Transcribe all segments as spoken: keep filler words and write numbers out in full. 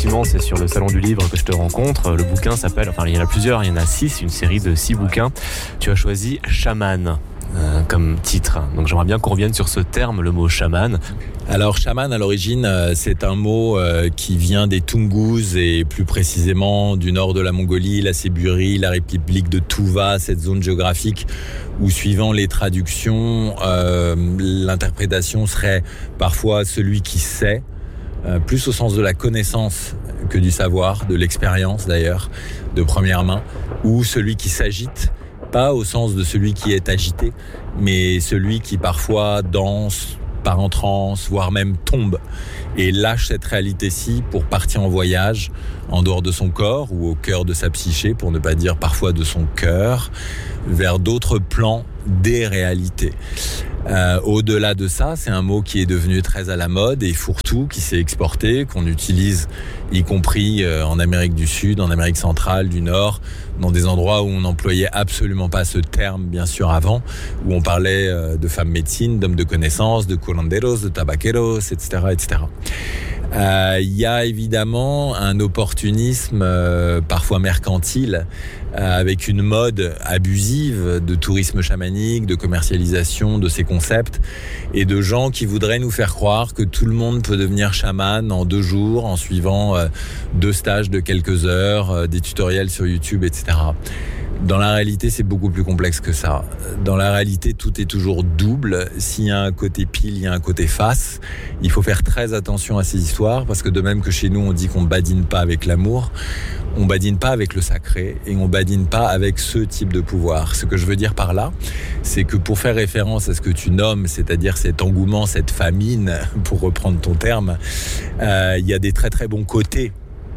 effectivement, c'est sur le salon du livre que je te rencontre. Le bouquin s'appelle, enfin il y en a plusieurs, il y en a six, une série de six bouquins. Tu as choisi chaman euh, comme titre. Donc j'aimerais bien qu'on revienne sur ce terme, le mot chaman. Alors chaman à l'origine euh, c'est un mot euh, qui vient des Toungous et plus précisément du nord de la Mongolie, la Sibérie, la République de Touva, cette zone géographique où suivant les traductions, euh, l'interprétation serait parfois celui qui sait, euh, plus au sens de la connaissance que du savoir, de l'expérience d'ailleurs, de première main, ou celui qui s'agite, pas au sens de celui qui est agité, mais celui qui parfois danse, part en transe, voire même tombe et lâche cette réalité-ci pour partir en voyage en dehors de son corps ou au cœur de sa psyché, pour ne pas dire parfois de son cœur, vers d'autres plans des réalités. Euh, au-delà de ça, c'est un mot qui est devenu très à la mode et fourre-tout, qui s'est exporté, qu'on utilise y compris euh, en Amérique du Sud, en Amérique centrale, du Nord, dans des endroits où on n'employait absolument pas ce terme, bien sûr, avant, où on parlait euh, de femmes médecines, d'hommes de connaissances, de curanderos, de tabaqueros, et cetera, et cetera. Il euh, y a évidemment un opportunisme euh, parfois mercantile euh, avec une mode abusive de tourisme chamanique, de commercialisation de ces concepts et de gens qui voudraient nous faire croire que tout le monde peut devenir chaman en deux jours en suivant euh, deux stages de quelques heures, euh, des tutoriels sur YouTube, et cetera. Dans la réalité, c'est beaucoup plus complexe que ça. Dans la réalité, tout est toujours double. S'il y a un côté pile, il y a un côté face. Il faut faire très attention à ces histoires parce que de même que chez nous, on dit qu'on badine pas avec l'amour, on badine pas avec le sacré et on badine pas avec ce type de pouvoir. Ce que je veux dire par là, c'est que pour faire référence à ce que tu nommes, c'est-à-dire cet engouement, cette famine, pour reprendre ton terme, euh, il y a des très très bons côtés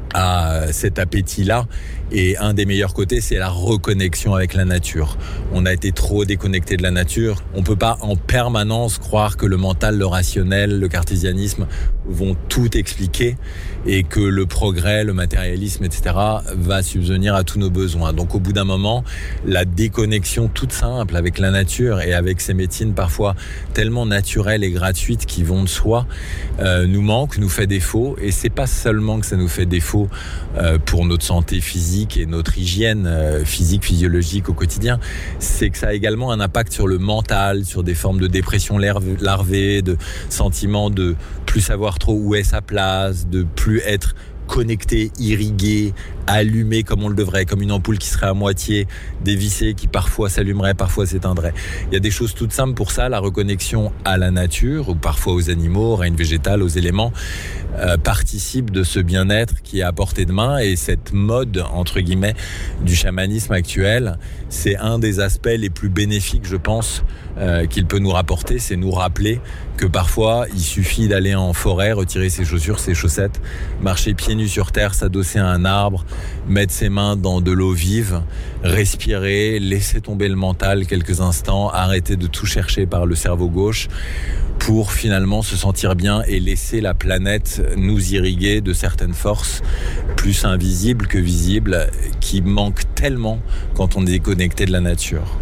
à cet appétit-là. Et un des meilleurs côtés, c'est la reconnexion avec la nature. On a été trop déconnecté de la nature. On peut pas en permanence croire que le mental, le rationnel, le cartésianisme vont tout expliquer et que le progrès, le matérialisme, et cetera va subvenir à tous nos besoins. Donc au bout d'un moment, la déconnexion toute simple avec la nature et avec ces médecines parfois tellement naturelles et gratuites qui vont de soi, euh, nous manque, nous fait défaut. Et c'est pas seulement que ça nous fait défaut euh, pour notre santé physique et notre hygiène euh, physique, physiologique au quotidien, c'est que ça a également un impact sur le mental, sur des formes de dépression larvée, de sentiments de plus savoir trop où est sa place, de plus être connecté, irrigué, allumé comme on le devrait, comme une ampoule qui serait à moitié dévissée, qui parfois s'allumerait, parfois s'éteindrait. Il y a des choses toutes simples pour ça, la reconnexion à la nature, ou parfois aux animaux, au règne végétal, aux éléments, euh, participe de ce bien-être qui est à portée de main. Et cette mode, entre guillemets, du chamanisme actuel, c'est un des aspects les plus bénéfiques, je pense, euh, qu'il peut nous rapporter, c'est nous rappeler que parfois, il suffit d'aller en forêt, retirer ses chaussures, ses chaussettes, marcher pieds nus sur terre, s'adosser à un arbre, mettre ses mains dans de l'eau vive, respirer, laisser tomber le mental quelques instants, arrêter de tout chercher par le cerveau gauche pour finalement se sentir bien et laisser la planète nous irriguer de certaines forces plus invisibles que visibles qui manquent tellement quand on est déconnecté de la nature.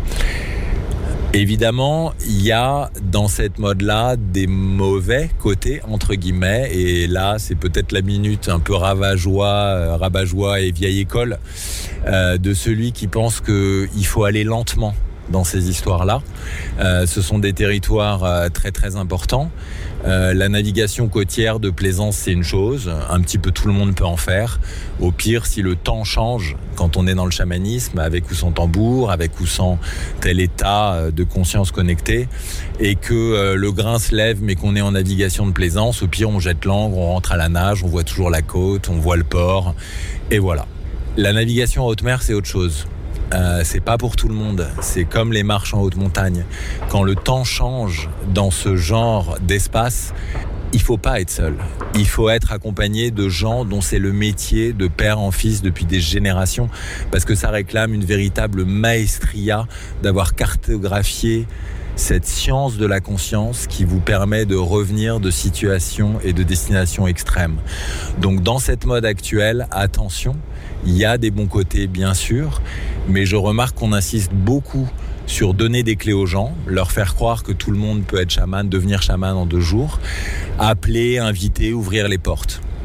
Évidemment, il y a dans cette mode-là des mauvais côtés, entre guillemets, et là, c'est peut-être la minute un peu ravageois, euh, rabat-joie et vieille école euh, de celui qui pense qu'il faut aller lentement dans ces histoires-là. Euh, ce sont des territoires euh, très très importants. Euh, la navigation côtière de plaisance, c'est une chose. Un petit peu tout le monde peut en faire. Au pire, si le temps change, quand on est dans le chamanisme, avec ou sans tambour, avec ou sans tel état de conscience connectée, et que euh, le grain se lève, mais qu'on est en navigation de plaisance, au pire, on jette l'ancre, on rentre à la nage, on voit toujours la côte, on voit le port, et voilà. La navigation en haute mer, c'est autre chose. Euh, c'est pas pour tout le monde, c'est comme les marches en haute montagne. Quand le temps change dans ce genre d'espace, il faut pas être seul. Il faut être accompagné de gens dont c'est le métier de père en fils depuis des générations, parce que ça réclame une véritable maestria d'avoir cartographié cette science de la conscience qui vous permet de revenir de situations et de destinations extrêmes. Donc dans cette mode actuelle, attention, il y a des bons côtés bien sûr, mais je remarque qu'on insiste beaucoup sur donner des clés aux gens, leur faire croire que tout le monde peut être chaman, devenir chaman en deux jours, appeler, inviter, ouvrir les portes.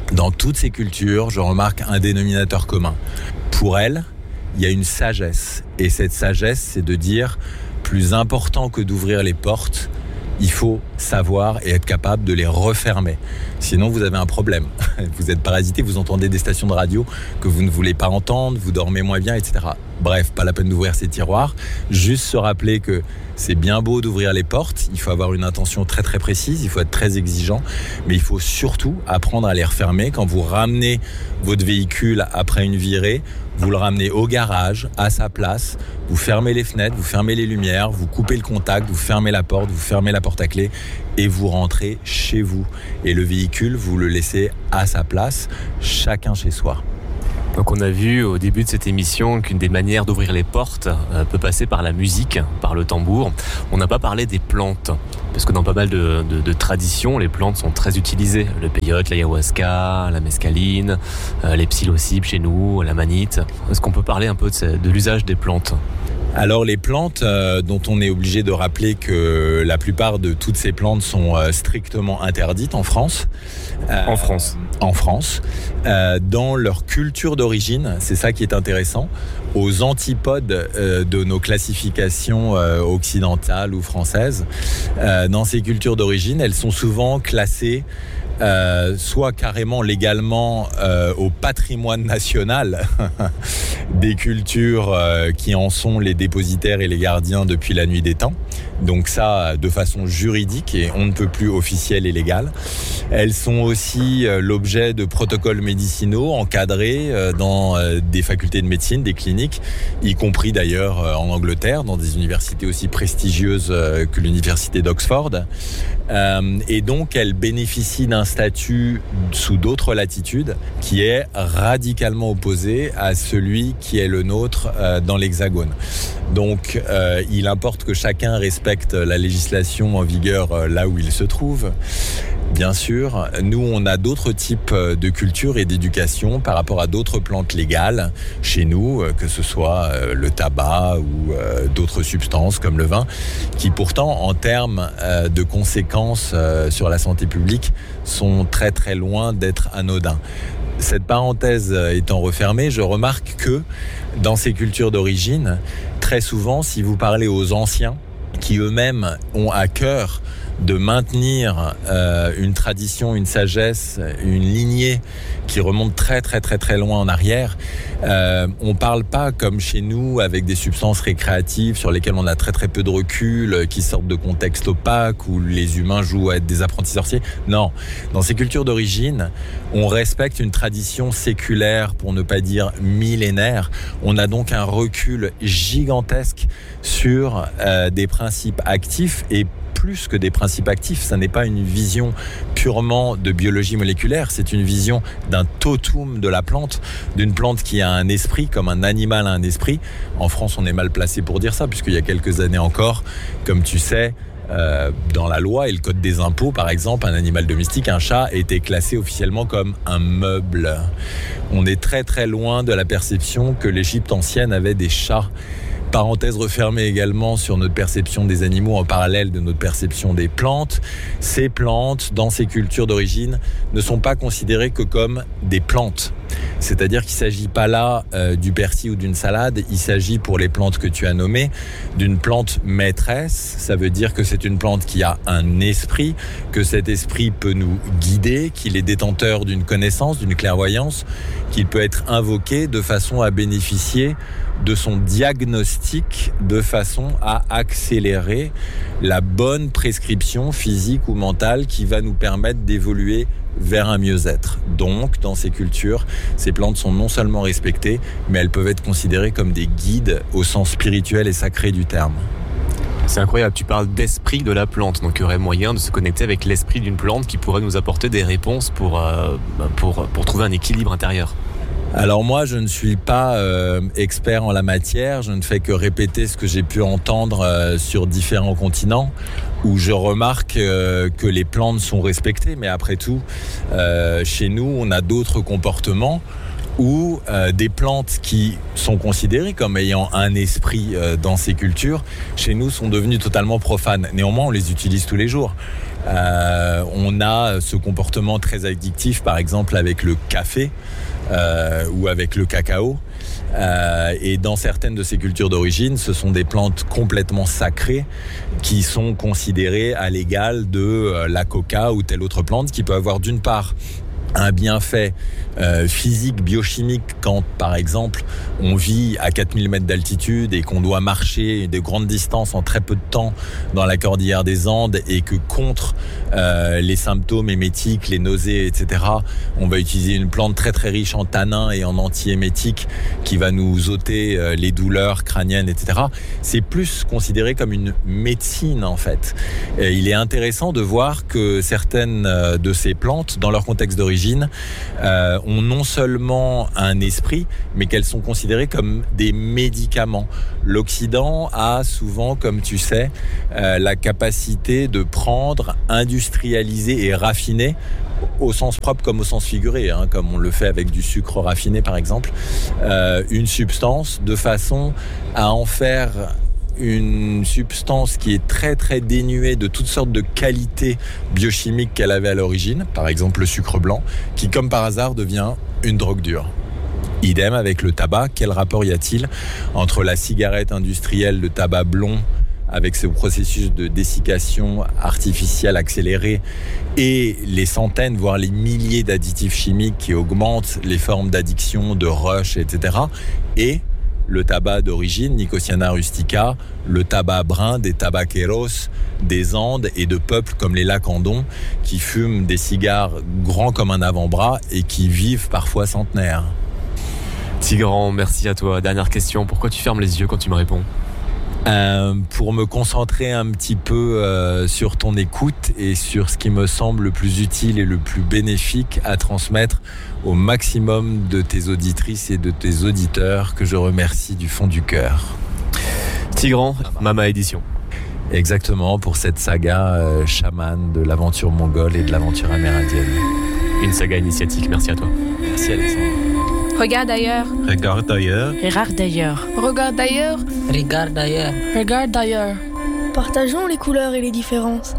Dans toutes ces cultures, je remarque un dénominateur commun. Pour elles, il y a une sagesse. Et cette sagesse, c'est de dire, plus important que d'ouvrir les portes, il faut savoir et être capable de les refermer. Sinon, vous avez un problème. Vous êtes parasité, vous entendez des stations de radio que vous ne voulez pas entendre, vous dormez moins bien, et cetera. Bref, pas la peine d'ouvrir ces tiroirs. Juste se rappeler que c'est bien beau d'ouvrir les portes, il faut avoir une intention très très précise, il faut être très exigeant, mais il faut surtout apprendre à les refermer. Quand vous ramenez votre véhicule après une virée, vous le ramenez au garage, à sa place, vous fermez les fenêtres, vous fermez les lumières, vous coupez le contact, vous fermez la porte, vous fermez la porte à clé et vous rentrez chez vous. Et le véhicule, vous le laissez à sa place, chacun chez soi. Donc on a vu au début de cette émission qu'une des manières d'ouvrir les portes euh, peut passer par la musique, par le tambour. On n'a pas parlé des plantes, parce que dans pas mal de, de, de traditions, les plantes sont très utilisées. Le peyote, l'ayahuasca, la mescaline, euh, les psilocybes chez nous, la manite. Est-ce qu'on peut parler un peu de, ce, de l'usage des plantes ? Alors les plantes, euh, dont on est obligé de rappeler que la plupart de toutes ces plantes sont euh, strictement interdites en France. Euh, en France. En France. Euh, dans leur culture d'origine, c'est ça qui est intéressant, aux antipodes euh, de nos classifications euh, occidentales ou françaises. Euh, dans ces cultures d'origine, elles sont souvent classées Euh, soit carrément légalement euh, au patrimoine national des cultures euh, qui en sont les dépositaires et les gardiens depuis la nuit des temps. Donc ça, de façon juridique et on ne peut plus officielle et légale. Elles sont aussi euh, l'objet de protocoles médicinaux encadrés euh, dans euh, des facultés de médecine, des cliniques, y compris d'ailleurs euh, en Angleterre, dans des universités aussi prestigieuses euh, que l'université d'Oxford. Euh, et donc, elles bénéficient d'un statut sous d'autres latitudes qui est radicalement opposé à celui qui est le nôtre euh, dans l'Hexagone. Donc, euh, il importe que chacun respecte la législation en vigueur euh, là où il se trouve. Bien sûr, nous, on a d'autres types de culture et d'éducation par rapport à d'autres plantes légales chez nous, que ce soit le tabac ou d'autres substances comme le vin, qui pourtant, en termes de conséquences sur la santé publique, sont très très loin d'être anodins. Cette parenthèse étant refermée, je remarque que dans ces cultures d'origine, très souvent, si vous parlez aux anciens, qui eux-mêmes ont à cœur de maintenir euh, une tradition, une sagesse, une lignée qui remonte très très très très loin en arrière. Euh, on parle pas comme chez nous avec des substances récréatives sur lesquelles on a très très peu de recul, qui sortent de contextes opaques où les humains jouent à être des apprentis sorciers. Non, dans ces cultures d'origine, on respecte une tradition séculaire, pour ne pas dire millénaire. On a donc un recul gigantesque sur euh, des principes actifs et plus que des principes actifs, ça n'est pas une vision purement de biologie moléculaire, c'est une vision d'un totum de la plante, d'une plante qui a un esprit, comme un animal a un esprit. En France, on est mal placé pour dire ça, puisqu'il y a quelques années encore, comme tu sais, euh, dans la loi et le code des impôts, par exemple, un animal domestique, un chat, était classé officiellement comme un meuble. On est très très loin de la perception que l'Égypte ancienne avait des chats. Parenthèse refermée également sur notre perception des animaux en parallèle de notre perception des plantes. Ces plantes, dans ces cultures d'origine, ne sont pas considérées que comme des plantes. C'est-à-dire qu'il ne s'agit pas là euh, du persil ou d'une salade, il s'agit pour les plantes que tu as nommées d'une plante maîtresse. Ça veut dire que c'est une plante qui a un esprit, que cet esprit peut nous guider, qu'il est détenteur d'une connaissance, d'une clairvoyance, qu'il peut être invoqué de façon à bénéficier de son diagnostic, de façon à accélérer la bonne prescription physique ou mentale qui va nous permettre d'évoluer vers un mieux-être. Donc, dans ces cultures, ces plantes sont non seulement respectées, mais elles peuvent être considérées comme des guides au sens spirituel et sacré du terme. C'est incroyable, tu parles d'esprit de la plante, donc il y aurait moyen de se connecter avec l'esprit d'une plante qui pourrait nous apporter des réponses pour, euh, pour, pour trouver un équilibre intérieur. Alors moi, je ne suis pas euh, expert en la matière, je ne fais que répéter ce que j'ai pu entendre euh, sur différents continents, où je remarque euh, que les plantes sont respectées, mais après tout, euh, chez nous, on a d'autres comportements ou euh, des plantes qui sont considérées comme ayant un esprit euh, dans ces cultures, chez nous sont devenues totalement profanes. Néanmoins, on les utilise tous les jours. Euh, on a ce comportement très addictif, par exemple avec le café euh, ou avec le cacao. Euh, et dans certaines de ces cultures d'origine, ce sont des plantes complètement sacrées qui sont considérées à l'égal de euh, la coca ou telle autre plante qui peut avoir d'une part un bienfait euh, physique, biochimique, quand par exemple on vit à quatre mille mètres d'altitude et qu'on doit marcher de grandes distances en très peu de temps dans la cordillère des Andes, et que contre euh, les symptômes émétiques, les nausées, et cetera, on va utiliser une plante très très riche en tanins et en antiémétiques qui va nous ôter euh, les douleurs crâniennes, et cetera. C'est plus considéré comme une médecine en fait. Et il est intéressant de voir que certaines de ces plantes, dans leur contexte d'origine, Euh, ont non seulement un esprit, mais qu'elles sont considérées comme des médicaments. L'Occident a souvent, comme tu sais, euh, la capacité de prendre, industrialiser et raffiner, au sens propre comme au sens figuré, hein, comme on le fait avec du sucre raffiné par exemple, euh, une substance de façon à en faire une substance qui est très très dénuée de toutes sortes de qualités biochimiques qu'elle avait à l'origine, par exemple le sucre blanc, qui comme par hasard devient une drogue dure. Idem avec le tabac. Quel rapport y a-t-il entre la cigarette industrielle de tabac blond avec ce processus de dessiccation artificielle accélérée et les centaines, voire les milliers d'additifs chimiques qui augmentent les formes d'addiction, de rush, et cetera, et le tabac d'origine, Nicotiana rustica, le tabac brun des tabaqueros des Andes et de peuples comme les Lacandons qui fument des cigares grands comme un avant-bras et qui vivent parfois centenaires. Tigran, merci à toi. Dernière question, pourquoi tu fermes les yeux quand tu me réponds ? Euh, pour me concentrer un petit peu euh, sur ton écoute et sur ce qui me semble le plus utile et le plus bénéfique à transmettre au maximum de tes auditrices et de tes auditeurs, que je remercie du fond du cœur. Tigran, Mama Édition. Exactement, pour cette saga euh, chamane de l'aventure mongole et de l'aventure amérindienne. Une saga initiatique, merci à toi. Merci Alexandre. Regarde ailleurs. Regarde d'ailleurs. Regarde d'ailleurs. Regarde d'ailleurs. Regarde d'ailleurs. Regarde d'ailleurs. Partageons les couleurs et les différences.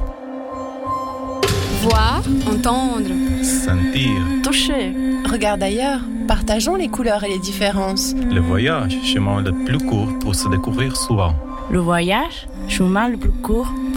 Voir, entendre, Sentir. Toucher. Regarde d'ailleurs. Partageons les couleurs et les différences. Le voyage, chemin le plus court pour se découvrir souvent. Le voyage, chemin le plus court